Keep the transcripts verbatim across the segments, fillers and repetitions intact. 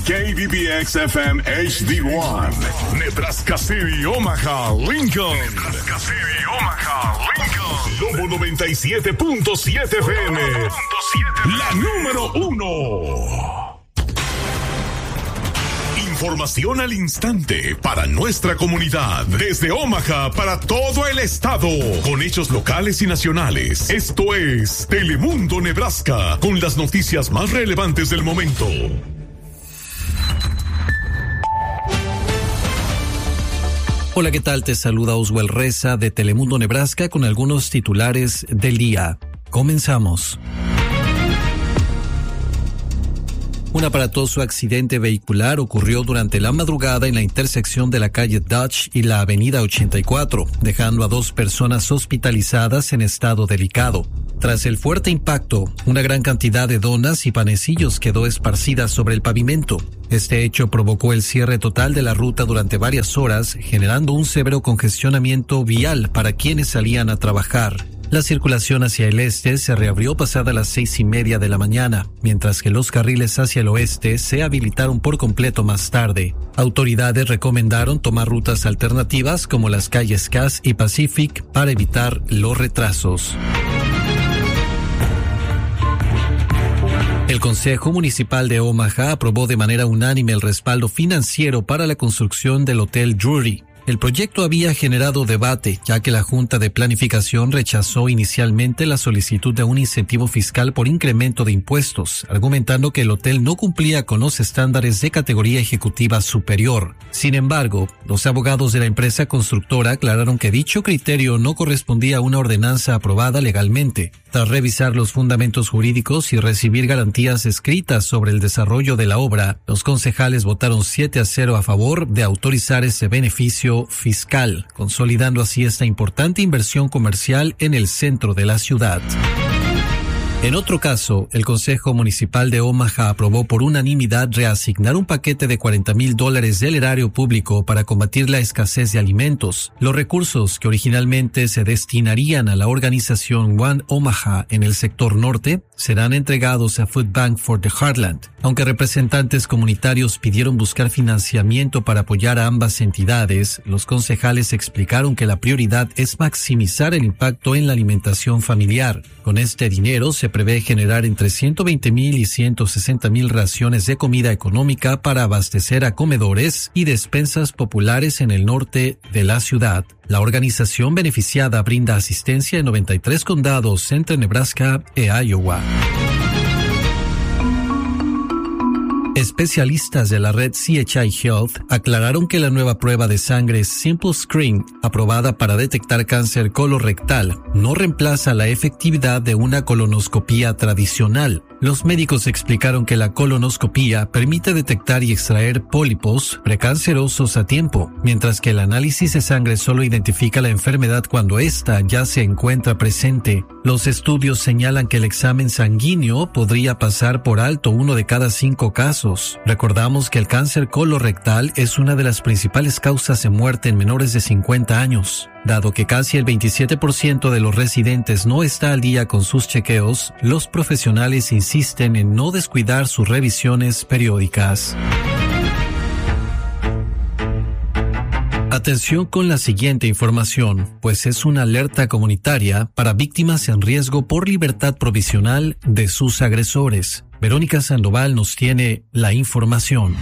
K B B X F M H D uno, Nebraska City, Omaha, Lincoln. Nebraska City, Omaha, Lincoln. Lobo noventa y siete punto siete F M, la número uno. Información al instante para nuestra comunidad. Desde Omaha para todo el estado. Con hechos locales y nacionales. Esto es Telemundo Nebraska. Con las noticias más relevantes del momento. Hola, ¿qué tal? Te saluda Oswald Reza de Telemundo Nebraska con algunos titulares del día. Comenzamos. Un aparatoso accidente vehicular ocurrió durante la madrugada en la intersección de la calle Dutch y la avenida ochenta y cuatro, dejando a dos personas hospitalizadas en estado delicado. Tras el fuerte impacto, una gran cantidad de donas y panecillos quedó esparcida sobre el pavimento. Este hecho provocó el cierre total de la ruta durante varias horas, generando un severo congestionamiento vial para quienes salían a trabajar. La circulación hacia el este se reabrió pasada las seis y media de la mañana, mientras que los carriles hacia el oeste se habilitaron por completo más tarde. Autoridades recomendaron tomar rutas alternativas como las calles Cass y Pacific para evitar los retrasos. El Consejo Municipal de Omaha aprobó de manera unánime el respaldo financiero para la construcción del Hotel Drury. El proyecto había generado debate, ya que la Junta de Planificación rechazó inicialmente la solicitud de un incentivo fiscal por incremento de impuestos, argumentando que el hotel no cumplía con los estándares de categoría ejecutiva superior. Sin embargo, los abogados de la empresa constructora aclararon que dicho criterio no correspondía a una ordenanza aprobada legalmente. Tras revisar los fundamentos jurídicos y recibir garantías escritas sobre el desarrollo de la obra, los concejales votaron siete a cero a favor de autorizar ese beneficio fiscal, consolidando así esta importante inversión comercial en el centro de la ciudad. En otro caso, el Consejo Municipal de Omaha aprobó por unanimidad reasignar un paquete de cuarenta mil dólares del erario público para combatir la escasez de alimentos. Los recursos que originalmente se destinarían a la organización One Omaha en el sector norte serán entregados a Food Bank for the Heartland. Aunque representantes comunitarios pidieron buscar financiamiento para apoyar a ambas entidades, los concejales explicaron que la prioridad es maximizar el impacto en la alimentación familiar. Con este dinero se prevé generar entre ciento veinte mil y ciento sesenta mil raciones de comida económica para abastecer a comedores y despensas populares en el norte de la ciudad. La organización beneficiada brinda asistencia en noventa y tres condados entre Nebraska e Iowa. Especialistas de la red C H I Health aclararon que la nueva prueba de sangre Simple Screen, aprobada para detectar cáncer colorectal, no reemplaza la efectividad de una colonoscopía tradicional. Los médicos explicaron que la colonoscopía permite detectar y extraer pólipos precancerosos a tiempo, mientras que el análisis de sangre solo identifica la enfermedad cuando ésta ya se encuentra presente. Los estudios señalan que el examen sanguíneo podría pasar por alto uno de cada cinco casos. Recordamos que el cáncer colorectal es una de las principales causas de muerte en menores de cincuenta años. Dado que casi el veintisiete por ciento de los residentes no está al día con sus chequeos, los profesionales insisten en no descuidar sus revisiones periódicas. Atención con la siguiente información, pues es una alerta comunitaria para víctimas en riesgo por libertad provisional de sus agresores. Verónica Sandoval nos tiene la información.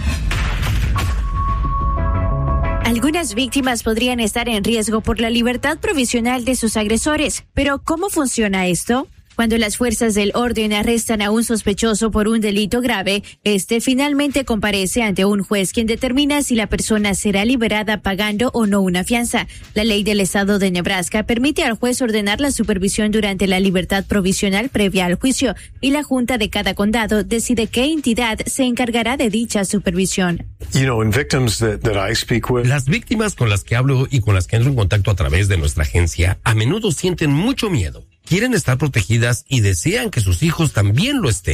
Algunas víctimas podrían estar en riesgo por la libertad provisional de sus agresores. Pero, ¿cómo funciona esto? Cuando las fuerzas del orden arrestan a un sospechoso por un delito grave, este finalmente comparece ante un juez quien determina si la persona será liberada pagando o no una fianza. La ley del estado de Nebraska permite al juez ordenar la supervisión durante la libertad provisional previa al juicio, y la junta de cada condado decide qué entidad se encargará de dicha supervisión. You know, in victims that, that I speak with, las víctimas con las que hablo y con las que entro en contacto a través de nuestra agencia a menudo sienten mucho miedo. Quieren estar protegidas y desean que sus hijos también lo estén.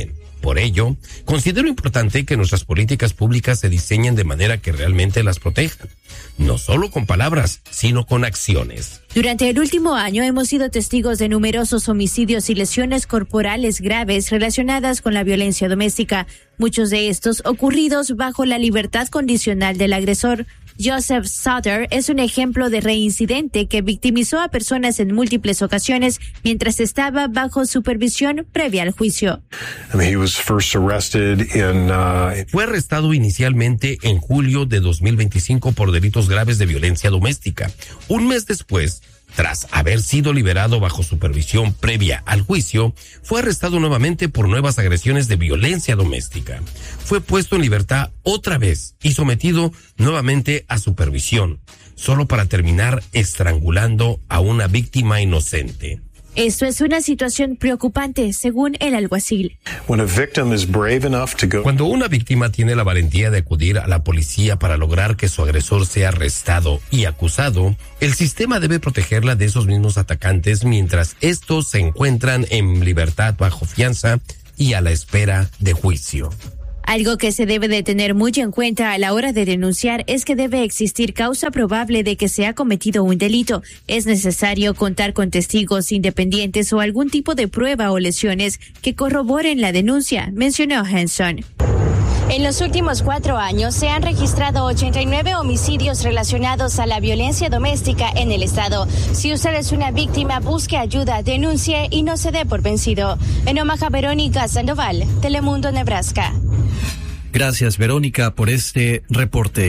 Por ello, considero importante que nuestras políticas públicas se diseñen de manera que realmente las protejan, no solo con palabras, sino con acciones. Durante el último año hemos sido testigos de numerosos homicidios y lesiones corporales graves relacionadas con la violencia doméstica, muchos de estos ocurridos bajo la libertad condicional del agresor. Joseph Sutter es un ejemplo de reincidente que victimizó a personas en múltiples ocasiones mientras estaba bajo supervisión previa al juicio. I mean, he was first arrested in, uh... Fue arrestado inicialmente en julio de dos mil veinticinco por delitos graves de violencia doméstica. Un mes después, tras haber sido liberado bajo supervisión previa al juicio, fue arrestado nuevamente por nuevas agresiones de violencia doméstica. Fue puesto en libertad otra vez y sometido nuevamente a supervisión, solo para terminar estrangulando a una víctima inocente. Esto es una situación preocupante, según el alguacil. Cuando una víctima tiene la valentía de acudir a la policía para lograr que su agresor sea arrestado y acusado, el sistema debe protegerla de esos mismos atacantes mientras estos se encuentran en libertad bajo fianza y a la espera de juicio. Algo que se debe de tener muy en cuenta a la hora de denunciar es que debe existir causa probable de que se ha cometido un delito. Es necesario contar con testigos independientes o algún tipo de prueba o lesiones que corroboren la denuncia, mencionó Henson. En los últimos cuatro años se han registrado ochenta y nueve homicidios relacionados a la violencia doméstica en el estado. Si usted es una víctima, busque ayuda, denuncie y no se dé por vencido. En Omaha, Verónica Sandoval, Telemundo, Nebraska. Gracias, Verónica, por este reporte.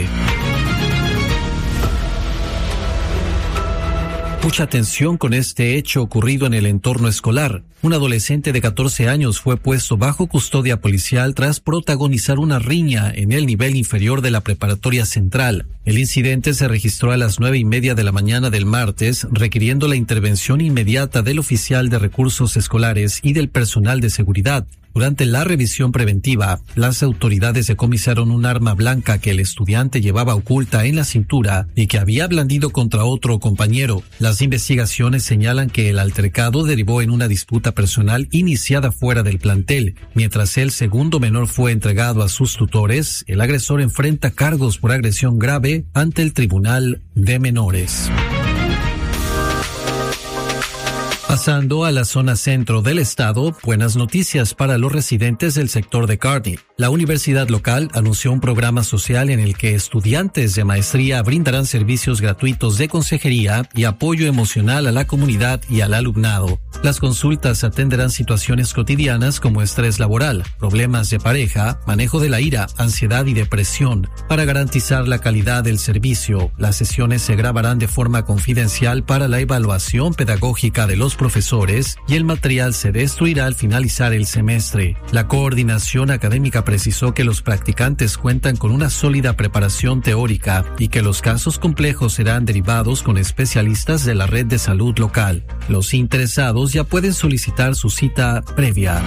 Mucha atención con este hecho ocurrido en el entorno escolar. Un adolescente de catorce años fue puesto bajo custodia policial tras protagonizar una riña en el nivel inferior de la preparatoria central. El incidente se registró a las nueve y media de la mañana del martes, requiriendo la intervención inmediata del oficial de recursos escolares y del personal de seguridad. Durante la revisión preventiva, las autoridades decomisaron un arma blanca que el estudiante llevaba oculta en la cintura y que había blandido contra otro compañero. Las investigaciones señalan que el altercado derivó en una disputa personal iniciada fuera del plantel. Mientras el segundo menor fue entregado a sus tutores, el agresor enfrenta cargos por agresión grave ante el Tribunal de Menores. Pasando a la zona centro del estado, buenas noticias para los residentes del sector de Kearney. La universidad local anunció un programa social en el que estudiantes de maestría brindarán servicios gratuitos de consejería y apoyo emocional a la comunidad y al alumnado. Las consultas atenderán situaciones cotidianas como estrés laboral, problemas de pareja, manejo de la ira, ansiedad y depresión. Para garantizar la calidad del servicio, las sesiones se grabarán de forma confidencial para la evaluación pedagógica de los profesores y el material se destruirá al finalizar el semestre. La coordinación académica precisó que los practicantes cuentan con una sólida preparación teórica y que los casos complejos serán derivados con especialistas de la red de salud local. Los interesados ya pueden solicitar su cita previa.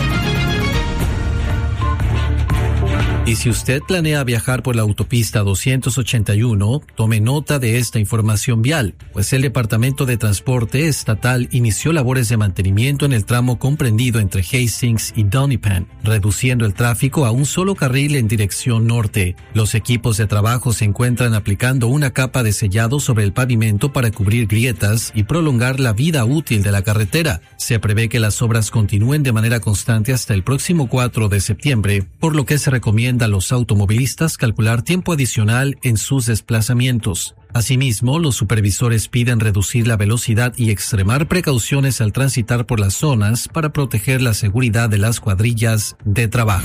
Y si usted planea viajar por la autopista doscientos ochenta y uno, tome nota de esta información vial, pues el Departamento de Transporte Estatal inició labores de mantenimiento en el tramo comprendido entre Hastings y Dunipan, reduciendo el tráfico a un solo carril en dirección norte. Los equipos de trabajo se encuentran aplicando una capa de sellado sobre el pavimento para cubrir grietas y prolongar la vida útil de la carretera. Se prevé que las obras continúen de manera constante hasta el próximo cuatro de septiembre, por lo que se recomienda a los automovilistas calcular tiempo adicional en sus desplazamientos. Asimismo, los supervisores piden reducir la velocidad y extremar precauciones al transitar por las zonas para proteger la seguridad de las cuadrillas de trabajo.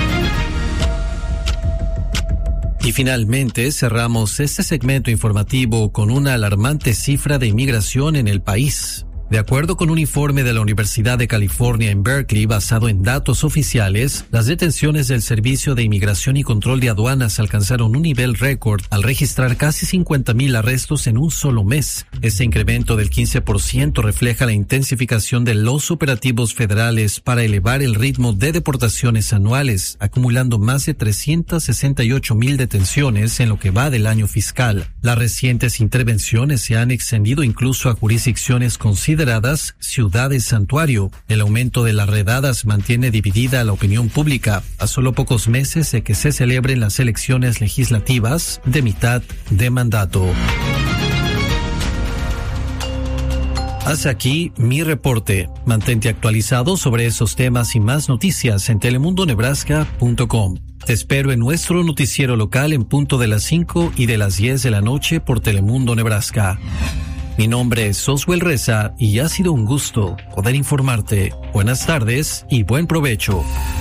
Y finalmente cerramos este segmento informativo con una alarmante cifra de inmigración en el país. De acuerdo con un informe de la Universidad de California en Berkeley basado en datos oficiales, las detenciones del Servicio de Inmigración y Control de Aduanas alcanzaron un nivel récord al registrar casi cincuenta mil arrestos en un solo mes. Este incremento del quince por ciento refleja la intensificación de los operativos federales para elevar el ritmo de deportaciones anuales, acumulando más de trescientas sesenta y ocho mil detenciones en lo que va del año fiscal. Las recientes intervenciones se han extendido incluso a jurisdicciones consideradas consideradas ciudades santuario. El aumento de las redadas mantiene dividida a la opinión pública a solo pocos meses de que se celebren las elecciones legislativas de mitad de mandato. Hasta aquí mi reporte. Mantente actualizado sobre esos temas y más noticias en telemundo nebraska punto com. Te espero en nuestro noticiero local en punto de las cinco y de las diez de la noche por Telemundo Nebraska. Mi nombre es Oswell Reza y ha sido un gusto poder informarte. Buenas tardes y buen provecho.